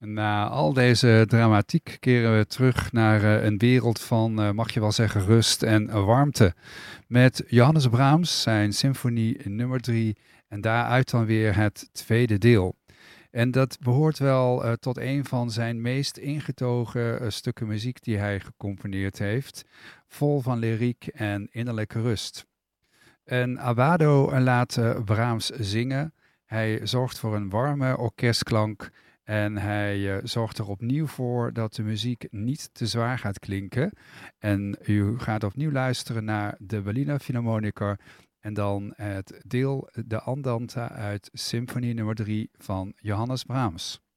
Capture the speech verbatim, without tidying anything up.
Na al deze dramatiek keren we terug naar uh, een wereld van, uh, mag je wel zeggen, rust en uh, warmte. Met Johannes Brahms, zijn symfonie nummer drie en daaruit dan weer het tweede deel. En dat behoort wel uh, tot een van zijn meest ingetogen uh, stukken muziek die hij gecomponeerd heeft. Vol van lyriek en innerlijke rust. En Abbado laat uh, Brahms zingen. Hij zorgt voor een warme orkestklank. En hij uh, zorgt er opnieuw voor dat de muziek niet te zwaar gaat klinken. En u gaat opnieuw luisteren naar de Berliner Philharmoniker. En dan het deel De Andante uit Symfonie nummer drie van Johannes Brahms.